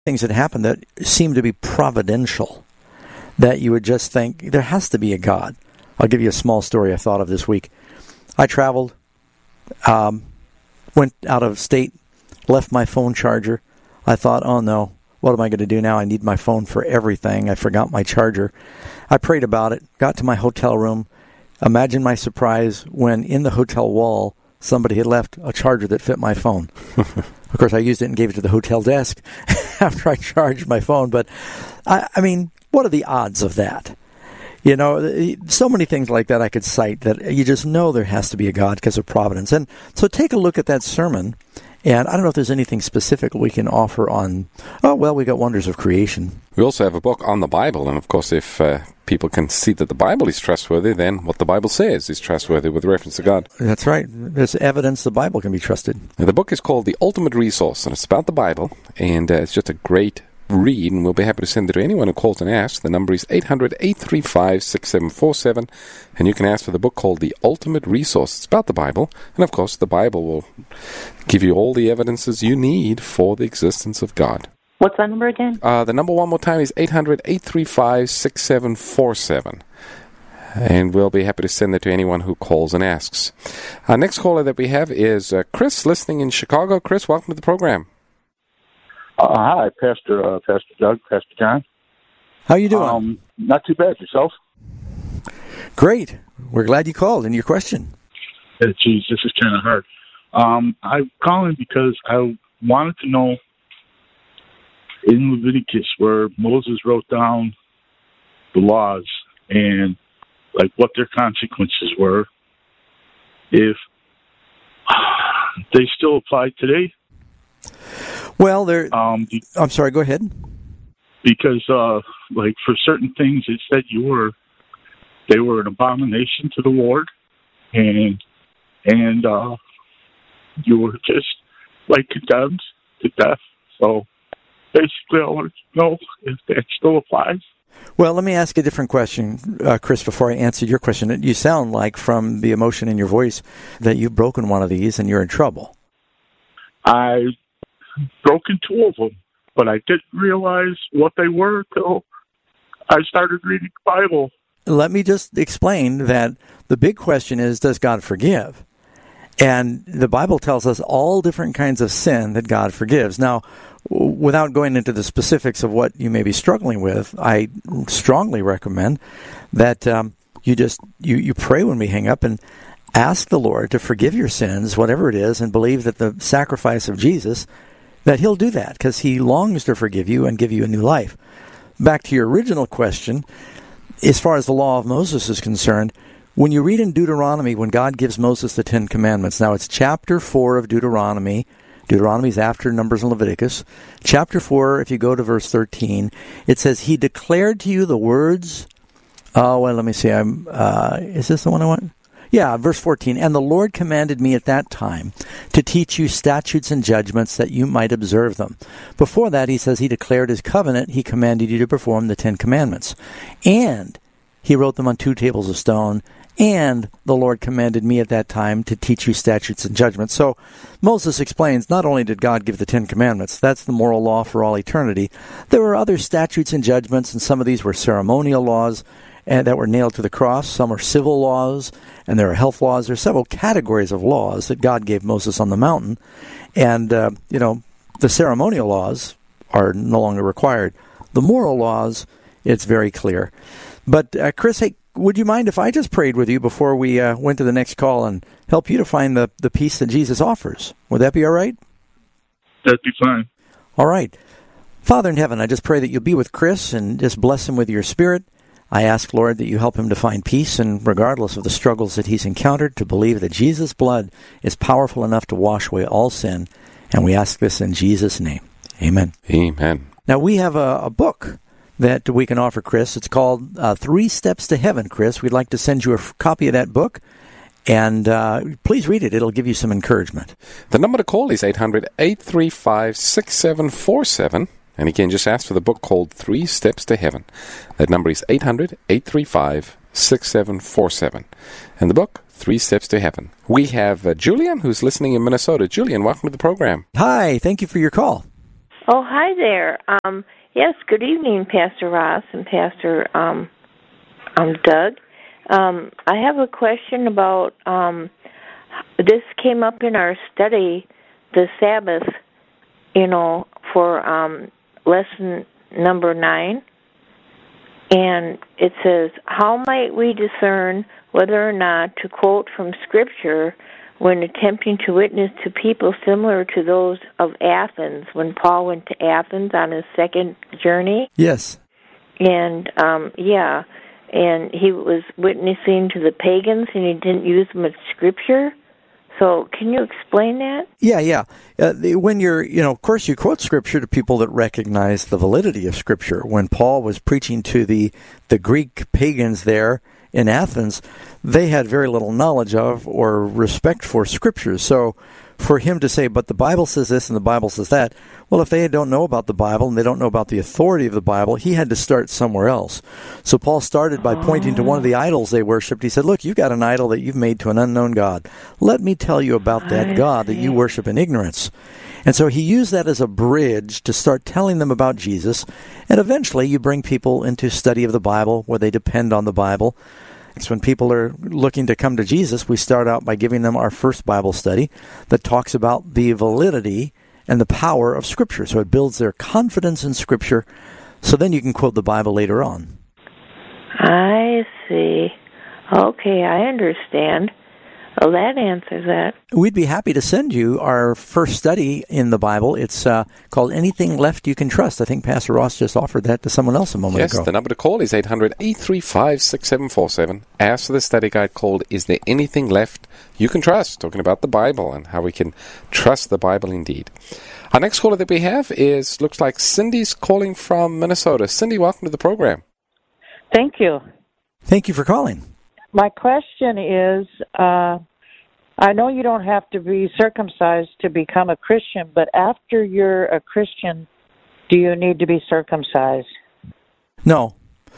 things that happen that seem to be providential, that you would just think, there has to be a God. I'll give you a small story I thought of this week. I traveled, went out of state, left my phone charger. I thought, oh no, what am I going to do now? I need my phone for everything. I forgot my charger. I prayed about it, got to my hotel room. Imagine my surprise when in the hotel wall, somebody had left a charger that fit my phone. Of course, I used it and gave it to the hotel desk after I charged my phone. But, I mean, what are the odds of that? You know, so many things like that I could cite that you just know there has to be a God because of providence. And so take a look at that sermon. And I don't know if there's anything specific we can offer on, we got Wonders of Creation. We also have a book on the Bible. And, of course, if people can see that the Bible is trustworthy, then what the Bible says is trustworthy with reference to God. That's right. There's evidence the Bible can be trusted. Now, the book is called The Ultimate Resource, and it's about the Bible. And it's just a great read, and we'll be happy to send it to anyone who calls and asks. The number is 800-835-6747, and you can ask for the book called The Ultimate Resource. It's about the Bible, and of course the Bible will give you all the evidences you need for the existence of God. What's that number again? The number one more time is 800-835-6747. And we'll be happy to send it to anyone who calls and asks. Our next caller that we have is Chris, listening in Chicago. Chris, welcome to the program. Hi, Pastor Doug, Pastor John. How you doing? Not too bad. Yourself? Great. We're glad you called. And your question? Geez, this is kind of hard. I'm calling because I wanted to know in Leviticus where Moses wrote down the laws and like what their consequences were, if they still apply today. Well, I'm sorry, go ahead. Because, like, for certain things, it said they were an abomination to the Lord, and you were just, like, condemned to death. So, basically, I wanted to know if that still applies. Well, let me ask a different question, Chris, before I answer your question. You sound like, from the emotion in your voice, that you've broken one of these and you're in trouble. I broken two of them, but I didn't realize what they were until I started reading the Bible. Let me just explain that the big question is, does God forgive? And the Bible tells us all different kinds of sin that God forgives. Now, without going into the specifics of what you may be struggling with, I strongly recommend that you pray when we hang up and ask the Lord to forgive your sins, whatever it is, and believe that the sacrifice of Jesus, that He'll do that because He longs to forgive you and give you a new life. Back to your original question, as far as the law of Moses is concerned, when you read in Deuteronomy, when God gives Moses the Ten Commandments, now it's chapter 4 of Deuteronomy. Deuteronomy is after Numbers and Leviticus. Chapter 4, if you go to verse 13, it says, He declared to you the words. Let me see. Is this the one I want? Yeah, verse 14, and the Lord commanded me at that time to teach you statutes and judgments that you might observe them. Before that, he says He declared His covenant. He commanded you to perform the 10 Commandments. And He wrote them on 2 tables of stone. And the Lord commanded me at that time to teach you statutes and judgments. So Moses explains, not only did God give the 10 Commandments, that's the moral law for all eternity, there were other statutes and judgments, and some of these were ceremonial laws and that were nailed to the cross. Some are civil laws, and there are health laws. There are several categories of laws that God gave Moses on the mountain. And, the ceremonial laws are no longer required. The moral laws, it's very clear. But, Chris, hey, would you mind if I just prayed with you before we went to the next call and help you to find the peace that Jesus offers? Would that be all right? That'd be fine. All right. Father in heaven, I just pray that you'll be with Chris and just bless him with your Spirit. I ask, Lord, that you help him to find peace, and regardless of the struggles that he's encountered, to believe that Jesus' blood is powerful enough to wash away all sin. And we ask this in Jesus' name. Amen. Amen. Now, we have a book that we can offer Chris. It's called 3 Steps to Heaven, Chris. We'd like to send you a copy of that book, and please read it. It'll give you some encouragement. The number to call is 800-835-6747. And again, just ask for the book called 3 Steps to Heaven. That number is 800-835-6747. And the book, 3 Steps to Heaven. We have Julian, who's listening in Minnesota. Julian, welcome to the program. Hi, thank you for your call. Oh, hi there. Yes, good evening, Pastor Ross and Pastor Doug. I have a question about, this came up in our study, the Sabbath, for lesson number 9. And it says, how might we discern whether or not to quote from Scripture when attempting to witness to people similar to those of Athens, when Paul went to Athens on his second journey? Yes. And, and he was witnessing to the pagans, and he didn't use much Scripture. So can you explain that? Yeah. When you're, of course, you quote Scripture to people that recognize the validity of Scripture. When Paul was preaching to the Greek pagans there in Athens, they had very little knowledge of or respect for Scripture. So for him to say, but the Bible says this and the Bible says that, well, if they don't know about the Bible and they don't know about the authority of the Bible, he had to start somewhere else. So Paul started by pointing to one of the idols they worshipped. He said, look, you've got an idol that you've made to an unknown God. Let me tell you about that God that you worship in ignorance. And so he used that as a bridge to start telling them about Jesus. And eventually you bring people into study of the Bible where they depend on the Bible. So when people are looking to come to Jesus, we start out by giving them our first Bible study that talks about the validity and the power of Scripture. So it builds their confidence in Scripture, so then you can quote the Bible later on. I see. Okay, I understand. Oh, that answers that. We'd be happy to send you our first study in the Bible. It's called Anything Left You Can Trust. I think Pastor Ross just offered that to someone else a moment ago. Yes, the number to call is 800-835-6747. Ask for the study guide called Is There Anything Left You Can Trust? Talking about the Bible and how we can trust the Bible indeed. Our next caller that we have looks like Cindy's calling from Minnesota. Cindy, welcome to the program. Thank you. Thank you for calling. My question is, I know you don't have to be circumcised to become a Christian, but after you're a Christian, do you need to be circumcised? No.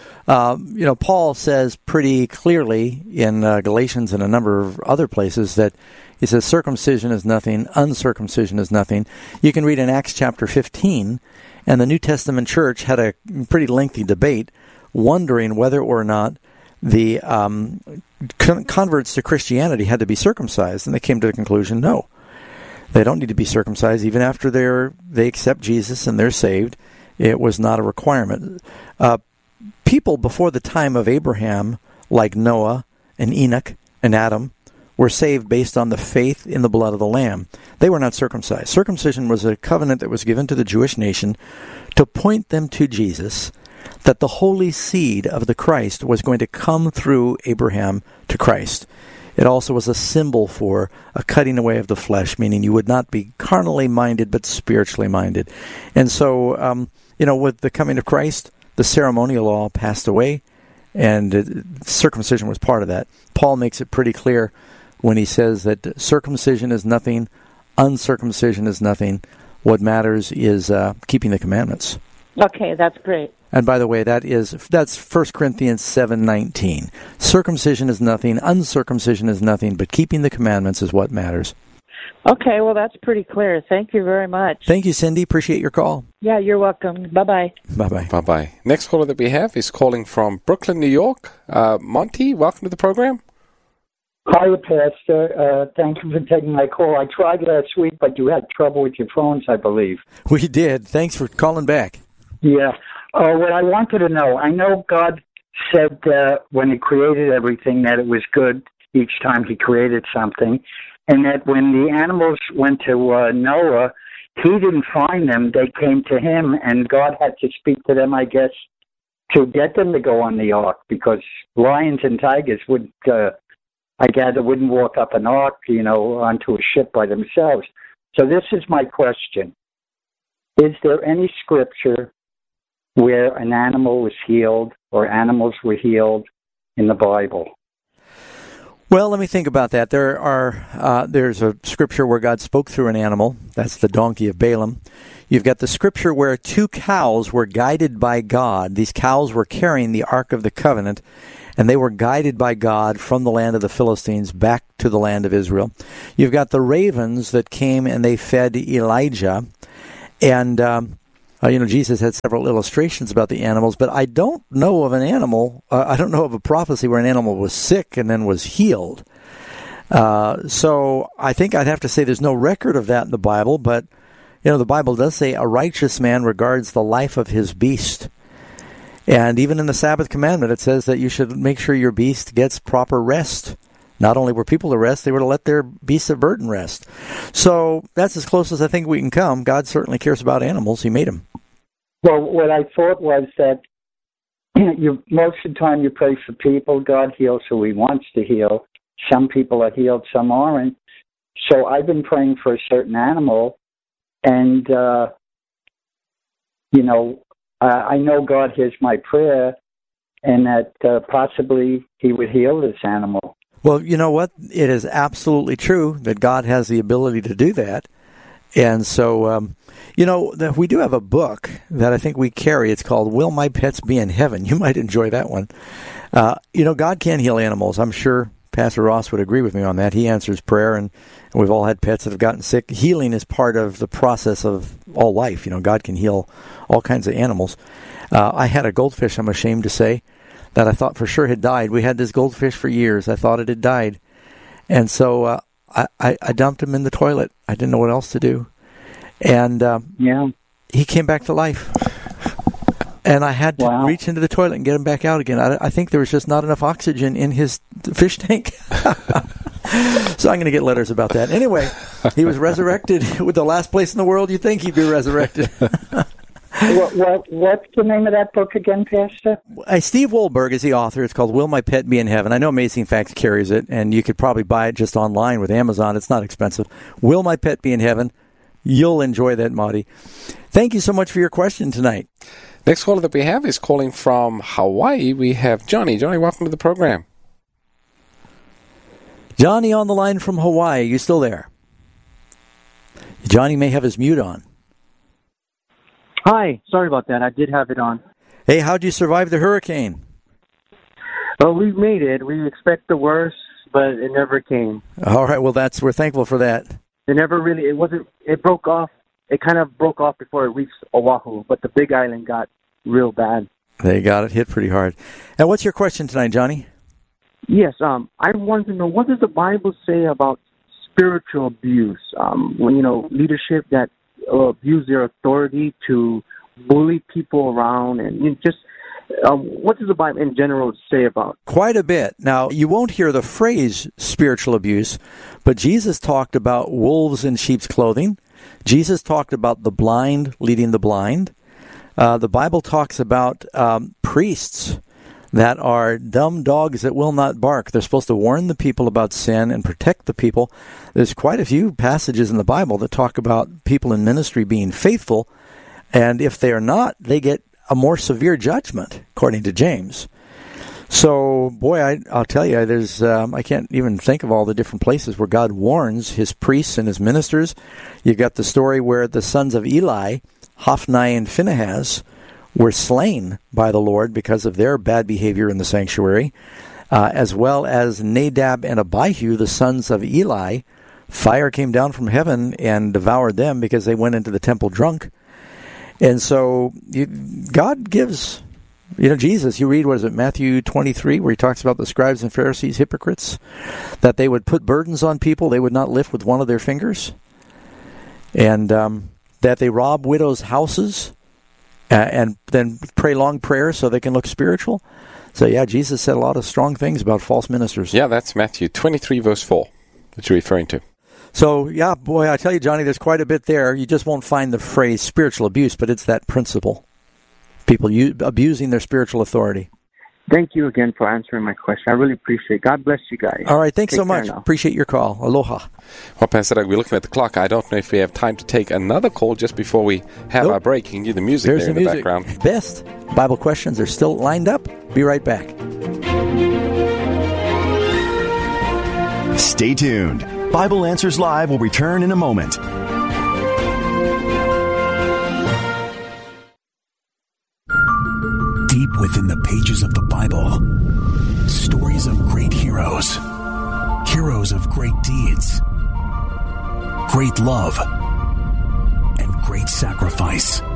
Paul says pretty clearly in Galatians and a number of other places that he says circumcision is nothing, uncircumcision is nothing. You can read in Acts chapter 15, and the New Testament church had a pretty lengthy debate wondering whether or not the converts to Christianity had to be circumcised, and they came to the conclusion, no. They don't need to be circumcised even after they accept Jesus and they're saved. It was not a requirement. People before the time of Abraham, like Noah and Enoch and Adam, were saved based on the faith in the blood of the Lamb. They were not circumcised. Circumcision was a covenant that was given to the Jewish nation to point them to Jesus, that the holy seed of the Christ was going to come through Abraham to Christ. It also was a symbol for a cutting away of the flesh, meaning you would not be carnally minded but spiritually minded. And so, with the coming of Christ, the ceremonial law passed away, and circumcision was part of that. Paul makes it pretty clear when he says that circumcision is nothing, uncircumcision is nothing. What matters is keeping the commandments. Okay, that's great. And by the way, that's 1 Corinthians 7:19. Circumcision is nothing, uncircumcision is nothing, but keeping the commandments is what matters. Okay, well, that's pretty clear. Thank you very much. Thank you, Cindy. Appreciate your call. Yeah, you're welcome. Bye-bye. Bye-bye. Bye-bye. Next caller that we have is calling from Brooklyn, New York. Monty, welcome to the program. Hi, Pastor. Thank you for taking my call. I tried last week, but you had trouble with your phones, I believe. We did. Thanks for calling back. Yeah. What I wanted to know, I know God said when he created everything that it was good each time he created something, and that when the animals went to Noah, he didn't find them. They came to him, and God had to speak to them, I guess, to get them to go on the ark, because lions and tigers would, I gather, wouldn't walk up an ark, onto a ship by themselves. So this is my question. Is there any scripture where an animal was healed or animals were healed in the Bible? Well, let me think about that. There's a scripture where God spoke through an animal. That's the donkey of Balaam. You've got the scripture where 2 cows were guided by God. These cows were carrying the Ark of the Covenant, and they were guided by God from the land of the Philistines back to the land of Israel. You've got the ravens that came and they fed Elijah. And Jesus had several illustrations about the animals, but I don't know of an animal, I don't know of a prophecy where an animal was sick and then was healed. So I think I'd have to say there's no record of that in the Bible, but, the Bible does say a righteous man regards the life of his beast. And even in the Sabbath commandment, it says that you should make sure your beast gets proper rest. Not only were people to rest, they were to let their beasts of burden rest. So that's as close as I think we can come. God certainly cares about animals. He made them. Well, what I thought was that most of the time you pray for people, God heals who he wants to heal. Some people are healed, some aren't. So I've been praying for a certain animal, and, I know God hears my prayer, and that possibly he would heal this animal. Well, you know what? It is absolutely true that God has the ability to do that. And so, we do have a book that I think we carry. It's called Will My Pets Be in Heaven? You might enjoy that one. God can heal animals. I'm sure Pastor Ross would agree with me on that. He answers prayer, and we've all had pets that have gotten sick. Healing is part of the process of all life. God can heal all kinds of animals. I had a goldfish, I'm ashamed to say, that I thought for sure had died. We had this goldfish for years. I thought it had died. And so I dumped him in the toilet. I didn't know what else to do. And he came back to life. And I had to reach into the toilet and get him back out again. I think there was just not enough oxygen in his fish tank. So I'm going to get letters about that. Anyway, he was resurrected with the last place in the world you'd think he'd be resurrected. What's the name of that book again, Pastor? Steve Wohlberg is the author. It's called Will My Pet Be in Heaven? I know Amazing Facts carries it, and you could probably buy it just online with Amazon. It's not expensive. Will My Pet Be in Heaven? You'll enjoy that, Marty. Thank you so much for your question tonight. Next caller that we have is calling from Hawaii. We have Johnny. Johnny, welcome to the program. Johnny on the line from Hawaii. You still there? Johnny may have his mute on. Hi, sorry about that. I did have it on. Hey, how'd you survive the hurricane? Well, we made it. We expect the worst, but it never came. All right, well, we're thankful for that. It broke off. It kind of broke off before it reached Oahu, but the Big Island got real bad. They got it hit pretty hard. And what's your question tonight, Johnny? Yes, I wanted to know, what does the Bible say about spiritual abuse? Leadership that abuse their authority to bully people around, and what does the Bible in general say about? Quite a bit. Now, you won't hear the phrase spiritual abuse, but Jesus talked about wolves in sheep's clothing. Jesus talked about the blind leading the blind. The Bible talks about priests that are dumb dogs that will not bark. They're supposed to warn the people about sin and protect the people. There's quite a few passages in the Bible that talk about people in ministry being faithful, and if they are not, they get a more severe judgment, according to James. So, boy, I'll tell you, there's I can't even think of all the different places where God warns his priests and his ministers. You've got the story where the sons of Eli, Hophni and Phinehas, were slain by the Lord because of their bad behavior in the sanctuary, as well as Nadab and Abihu, the sons of Eli. Fire came down from heaven and devoured them because they went into the temple drunk. And so God gives, Jesus, you read, Matthew 23, where he talks about the scribes and Pharisees, hypocrites, that they would put burdens on people they would not lift with one of their fingers, and that they rob widows' houses, and then pray long prayers so they can look spiritual. So, Jesus said a lot of strong things about false ministers. Yeah, that's Matthew 23, verse 4, that you're referring to. So, boy, I tell you, Johnny, there's quite a bit there. You just won't find the phrase spiritual abuse, but it's that principle. People abusing their spiritual authority. Thank you again for answering my question. I really appreciate it. God bless you guys. All right, thanks so much. Appreciate your call. Aloha. Well, Pastor Doug, we're looking at the clock. I don't know if we have time to take another call just before we have our break. You can do the music there in the background. Best Bible questions are still lined up. Be right back. Stay tuned. Bible Answers Live will return in a moment. Deep within the pages of the Bible, stories of great heroes, heroes of great deeds, great love, and great sacrifice.